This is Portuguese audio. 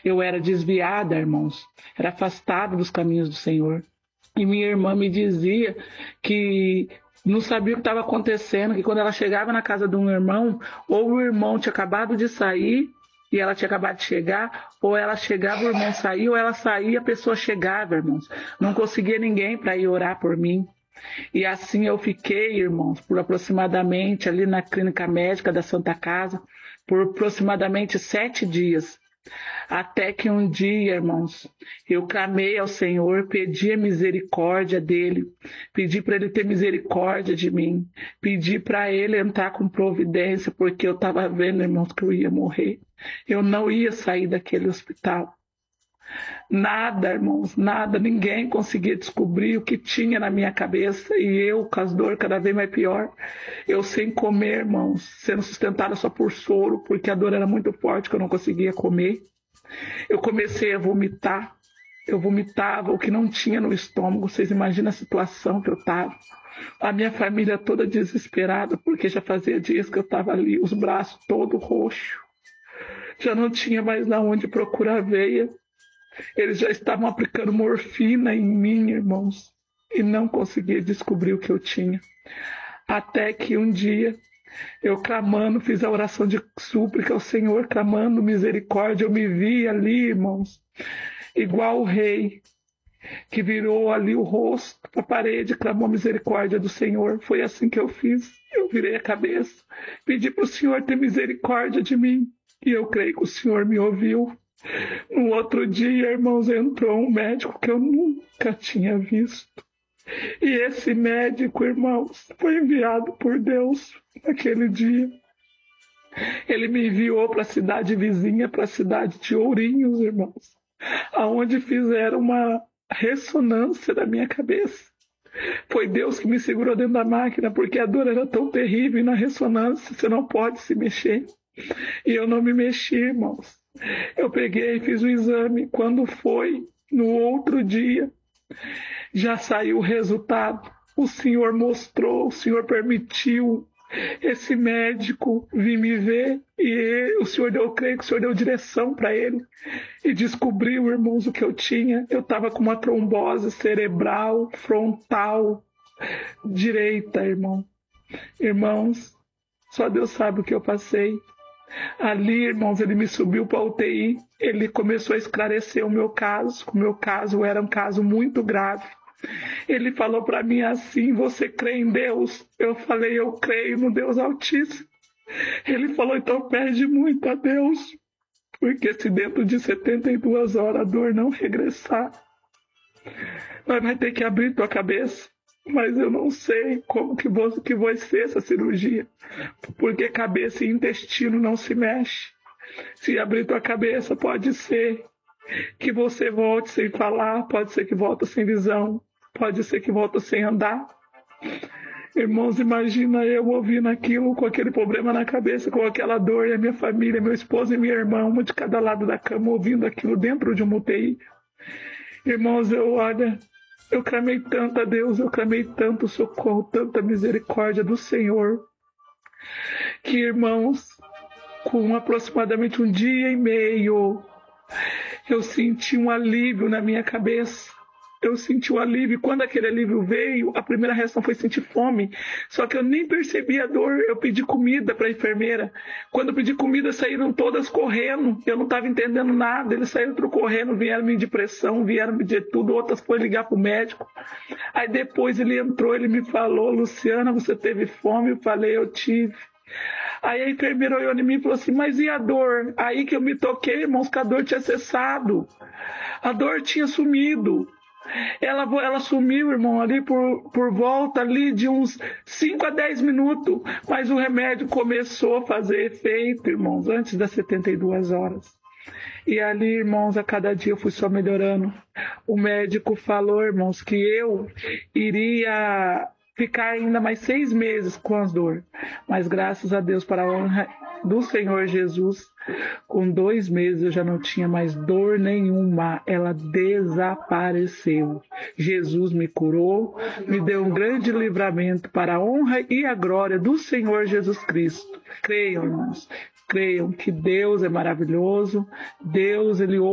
Eu era desviada, irmãos, era afastada dos caminhos do Senhor. E minha irmã me dizia que não sabia o que estava acontecendo, que quando ela chegava na casa de um irmão, ou o irmão tinha acabado de sair e ela tinha acabado de chegar, ou ela chegava, o irmão saía, ou ela saía, a pessoa chegava, irmãos. Não conseguia ninguém para ir orar por mim. E assim eu fiquei, irmãos, por aproximadamente, ali na clínica médica da Santa Casa, por aproximadamente 7 dias. Até que um dia, irmãos, eu clamei ao Senhor, pedi a misericórdia dele, pedi para ele ter misericórdia de mim, pedi para ele entrar com providência, porque eu estava vendo, irmãos, que eu ia morrer. Eu não ia sair daquele hospital. Nada, irmãos, nada, ninguém conseguia descobrir o que tinha na minha cabeça e eu com as dores cada vez mais pior. Eu sem comer, irmãos, sendo sustentada só por soro, porque a dor era muito forte que eu não conseguia comer. Eu comecei a vomitar, eu vomitava o que não tinha no estômago, vocês imaginam a situação que eu estava. A minha família toda desesperada, porque já fazia dias que eu estava ali, os braços todos roxos. Já não tinha mais na onde procurar veia. Eles já estavam aplicando morfina em mim, irmãos, e não conseguia descobrir o que eu tinha. Até que um dia, eu clamando, fiz a oração de súplica ao Senhor, clamando misericórdia. Eu me vi ali, irmãos, igual o rei, que virou ali o rosto para a parede, clamou a misericórdia do Senhor. Foi assim que eu fiz. Eu virei a cabeça, pedi para o Senhor ter misericórdia de mim, e eu creio que o Senhor me ouviu. No outro dia, irmãos, entrou um médico que eu nunca tinha visto. E esse médico, irmãos, foi enviado por Deus naquele dia. Ele me enviou para a cidade vizinha, para a cidade de Ourinhos, irmãos, aonde fizeram uma ressonância da minha cabeça. Foi Deus que me segurou dentro da máquina, porque a dor era tão terrível e na ressonância você não pode se mexer. E eu não me mexi, irmãos. Eu peguei e fiz o exame. Quando foi no outro dia, já saiu o resultado. O Senhor mostrou, o Senhor permitiu esse médico vir me ver e o Senhor deu, eu creio que o Senhor deu direção para ele e descobriu, irmãos, o que eu tinha. Eu estava com uma trombose cerebral frontal direita, irmão. Irmãos, só Deus sabe o que eu passei. Ali, irmãos, ele me subiu para a UTI, ele começou a esclarecer o meu caso. O meu caso era um caso muito grave. Ele falou para mim assim: você crê em Deus? Eu falei: eu creio no Deus Altíssimo. Ele falou: então pede muito a Deus, porque se dentro de 72 horas a dor não regressar, nós vai ter que abrir tua cabeça. Mas eu não sei como que vai ser essa cirurgia, porque cabeça e intestino não se mexe. Se abrir tua cabeça, pode ser que você volte sem falar, pode ser que volte sem visão, pode ser que volte sem andar. Irmãos, imagina eu ouvindo aquilo, com aquele problema na cabeça, com aquela dor, e a minha família, meu esposo e minha irmã, uma de cada lado da cama, ouvindo aquilo dentro de uma UTI. Irmãos, eu clamei tanto a Deus, eu clamei tanto socorro, tanta misericórdia do Senhor, que, irmãos, com aproximadamente 1 dia e meio, eu senti um alívio na minha cabeça. Eu senti um alívio. Quando aquele alívio veio, a primeira reação foi sentir fome. Só que eu nem percebi a dor. Eu pedi comida para a enfermeira. Quando eu pedi comida, saíram todas correndo. Eu não estava entendendo nada. Eles saíram tudo correndo, vieram me de pressão, vieram me de tudo. Outras foram ligar para o médico. Aí depois ele entrou, ele me falou: Luciana, você teve fome? Eu falei: eu tive. Aí a enfermeira olhou em mim e falou assim: mas e a dor? Aí que eu me toquei, irmãos, que a dor tinha cessado. A dor tinha sumido. Ela sumiu, irmão, ali por volta ali de uns 5 a 10 minutos. Mas o remédio começou a fazer efeito, irmãos, antes das 72 horas. E ali, irmãos, a cada dia eu fui só melhorando. O médico falou, irmãos, que eu iria ficar ainda mais 6 meses com as dores. Mas graças a Deus, para a honra do Senhor Jesus, com 2 meses eu já não tinha mais dor nenhuma. Ela desapareceu. Jesus me curou, me deu um grande livramento para a honra e a glória do Senhor Jesus Cristo. Creiam, irmãos, creiam que Deus é maravilhoso. Deus, Ele